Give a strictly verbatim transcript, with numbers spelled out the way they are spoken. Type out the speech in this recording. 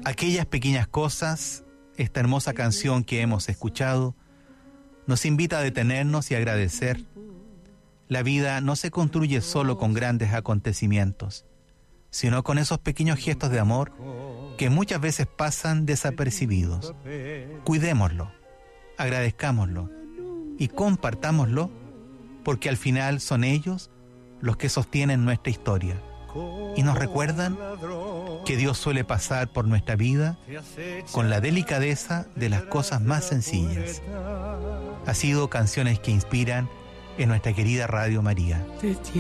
Aquellas pequeñas cosas, esta hermosa canción que hemos escuchado, nos invita a detenernos y agradecer. La vida no se construye solo con grandes acontecimientos, sino con esos pequeños gestos de amor que muchas veces pasan desapercibidos. Cuidémoslo, agradezcámoslo y compartámoslo, porque al final son ellos los que sostienen nuestra historia y nos recuerdan que Dios suele pasar por nuestra vida con la delicadeza de las cosas más sencillas. Ha sido Canciones que Inspiran en nuestra querida Radio María.